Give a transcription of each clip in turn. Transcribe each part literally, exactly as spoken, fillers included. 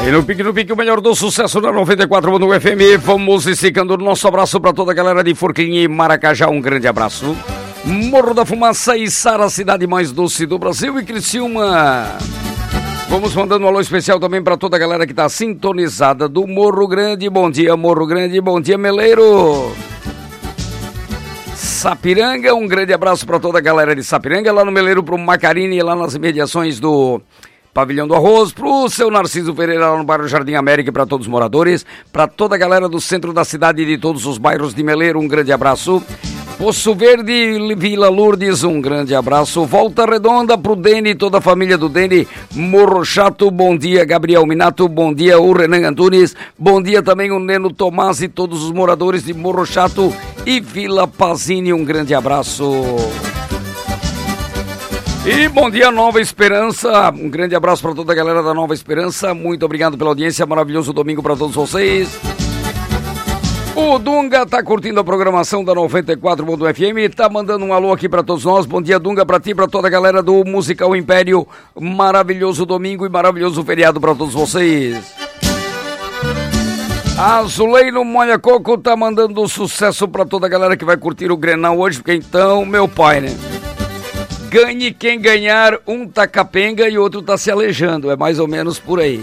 E no pique, no pique, o melhor do sucesso na noventa e quatro ponto um F M. Vamos esticando o nosso abraço para toda a galera de Forquilha e Maracajá. Um grande abraço. Morro da Fumaça e Sara, cidade mais doce do Brasil, e Criciúma. Vamos mandando um alô especial também para toda a galera que está sintonizada do Morro Grande. Bom dia, Morro Grande. Bom dia, Meleiro. Sapiranga, um grande abraço para toda a galera de Sapiranga, lá no Meleiro, pro Macarini, lá nas imediações do Pavilhão do Arroz, pro seu Narciso Pereira, lá no bairro Jardim América, para todos os moradores, para toda a galera do centro da cidade e de todos os bairros de Meleiro, um grande abraço. Poço Verde, Vila Lourdes, um grande abraço. Volta Redonda pro Dene, toda a família do Dene. Morro Chato, bom dia. Gabriel Minato, bom dia. O Renan Antunes, bom dia também o Neno Tomás e todos os moradores de Morro Chato e Vila Pazini, um grande abraço. E bom dia, Nova Esperança, um grande abraço para toda a galera da Nova Esperança. Muito obrigado pela audiência, maravilhoso domingo para todos vocês. O Dunga tá curtindo a programação da noventa e quatro ponto F M, tá mandando um alô aqui pra todos nós. Bom dia, Dunga, pra ti, pra toda a galera do Musical Império. Maravilhoso domingo e maravilhoso feriado pra todos vocês. Azuleiro Molha Coco tá mandando sucesso pra toda a galera que vai curtir o Grenal hoje, porque então, meu pai, né? Ganhe quem ganhar, um tá capenga e outro tá se aleijando, é mais ou menos por aí.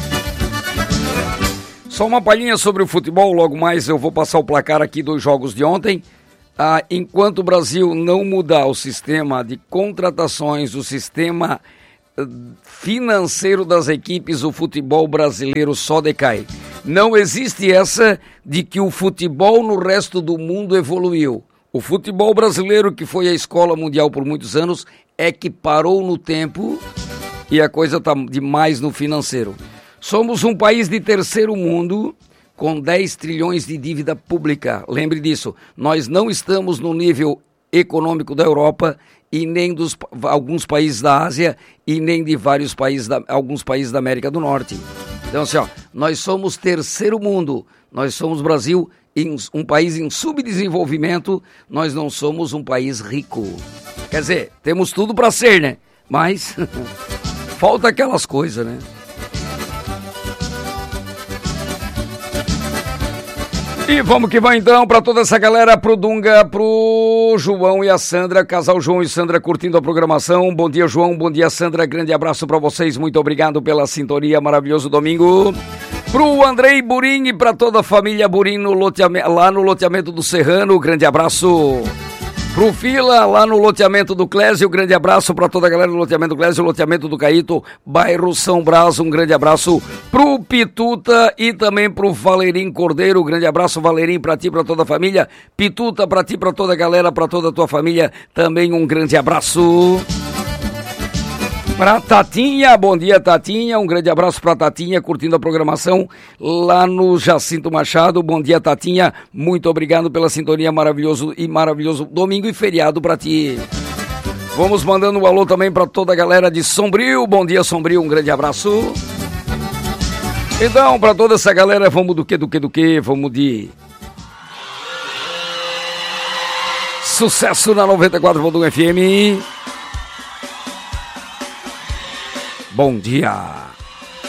Só uma palhinha sobre o futebol, logo mais eu vou passar o placar aqui dos jogos de ontem. Ah, enquanto o Brasil não mudar o sistema de contratações, o sistema financeiro das equipes, o futebol brasileiro só decai. Não existe essa de que o futebol no resto do mundo evoluiu. O futebol brasileiro, que foi a escola mundial por muitos anos, é que parou no tempo e a coisa está demais no financeiro. Somos um país de terceiro mundo com dez trilhões de dívida pública. Lembre disso, nós não estamos no nível econômico da Europa e nem dos alguns países da Ásia e nem de vários países da, alguns países da América do Norte. Então assim, ó, nós somos terceiro mundo, nós somos Brasil, em, um país em subdesenvolvimento, nós não somos um país rico. Quer dizer, temos tudo para ser, né? Mas falta aquelas coisas, né? E vamos que vai então para toda essa galera, pro Dunga, pro João e a Sandra, casal João e Sandra curtindo a programação. Bom dia, João, bom dia, Sandra, grande abraço para vocês, muito obrigado pela sintonia, maravilhoso domingo. Pro Andrei Burim e para toda a família Burim no loteamento, lá no loteamento do Serrano, grande abraço. Pro Fila, lá no loteamento do Clésio, grande abraço para toda a galera do loteamento do Clésio, loteamento do Caíto, bairro São Brás, um grande abraço. Pro Pituta e também pro Valerim Cordeiro, grande abraço, Valerim, para ti, para toda a família. Pituta, para ti, para toda a galera, para toda a tua família, também um grande abraço. Pra Tatinha, bom dia, Tatinha, um grande abraço pra Tatinha, curtindo a programação lá no Jacinto Machado. Bom dia, Tatinha, muito obrigado pela sintonia, maravilhoso e maravilhoso domingo e feriado pra ti. Vamos mandando um alô também pra toda a galera de Sombrio. Bom dia, Sombrio, um grande abraço. Então, pra toda essa galera, vamos do que, do que, do que, vamos de sucesso na noventa e quatro ponto um F M. Bom dia.